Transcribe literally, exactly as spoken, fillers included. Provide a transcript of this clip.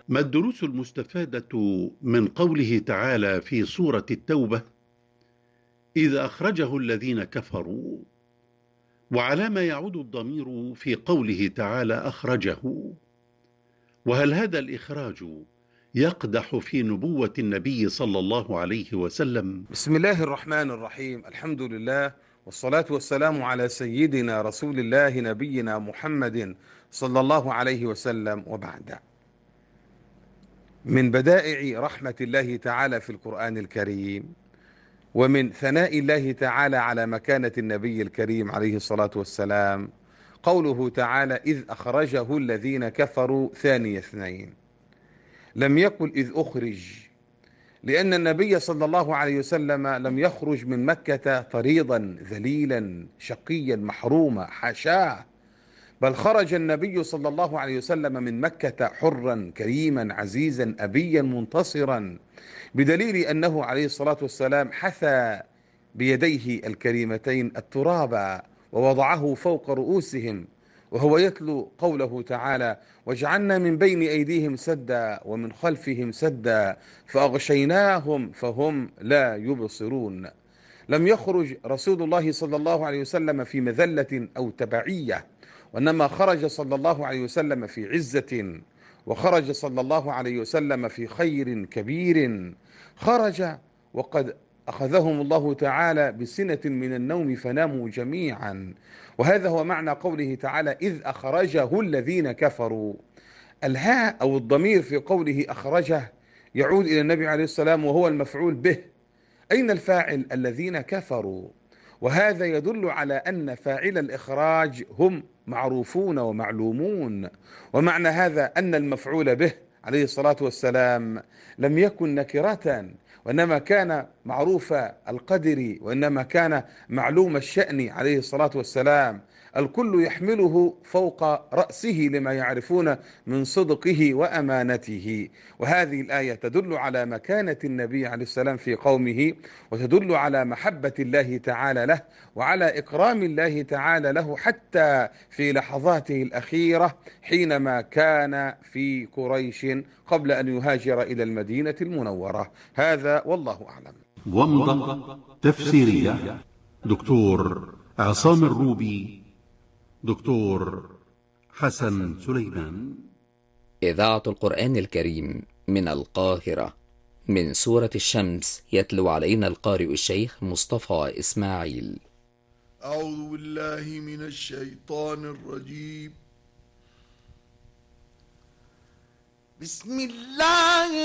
ما الدروس المستفادة من قوله تعالى في سورة التوبة: إذ أخرجه الذين كفروا؟ وعلى ما يعود الضمير في قوله تعالى أخرجه؟ وهل هذا الإخراج يقدح في نبوة النبي صلى الله عليه وسلم؟ بسم الله الرحمن الرحيم. الحمد لله والصلاة والسلام على سيدنا رسول الله نبينا محمد صلى الله عليه وسلم، وبعد. من بدائع رحمة الله تعالى في القرآن الكريم ومن ثناء الله تعالى على مكانة النبي الكريم عليه الصلاة والسلام قوله تعالى: إذ أخرجه الذين كفروا ثاني اثنين. لم يقل إذ أخرج، لأن النبي صلى الله عليه وسلم لم يخرج من مكة طريضا ذليلا شقيا محروما، حاشاه، بل خرج النبي صلى الله عليه وسلم من مكة حرا كريما عزيزا أبيا منتصرا، بدليل أنه عليه الصلاة والسلام حثى بيديه الكريمتين التراب ووضعه فوق رؤوسهم وهو يتلو قوله تعالى: وجعلنا من بين أيديهم سدا ومن خلفهم سدا فأغشيناهم فهم لا يبصرون. لم يخرج رسول الله صلى الله عليه وسلم في مذلة أو تبعية، وإنما خرج صلى الله عليه وسلم في عزة، وخرج صلى الله عليه وسلم في خير كبير. خرج وقد أخذهم الله تعالى بسنة من النوم فناموا جميعا، وهذا هو معنى قوله تعالى: إذ أخرجه الذين كفروا. الهاء أو الضمير في قوله أخرجه يعود إلى النبي عليه السلام وهو المفعول به. أين الفاعل؟ الذين كفروا. وهذا يدل على أن فاعل الإخراج هم معروفون ومعلومون، ومعنى هذا أن المفعول به عليه الصلاة والسلام لم يكن نكرة، وإنما كان معروف القدر، وإنما كان معلوم الشأن عليه الصلاة والسلام. الكل يحمله فوق رأسه لما يعرفون من صدقه وأمانته. وهذه الآية تدل على مكانة النبي عليه السلام في قومه، وتدل على محبة الله تعالى له، وعلى إكرام الله تعالى له حتى في لحظاته الأخيرة حينما كان في قريش قبل أن يهاجر إلى المدينة المنورة. هذا والله أعلم. ومضة تفسيرية: دكتور عصام الروبي، دكتور حسن سليمان. إذاعة القرآن الكريم من القاهرة، من سورة الشمس، يتلو علينا القارئ الشيخ مصطفى إسماعيل. أعوذ بالله من الشيطان الرجيم. بسم الله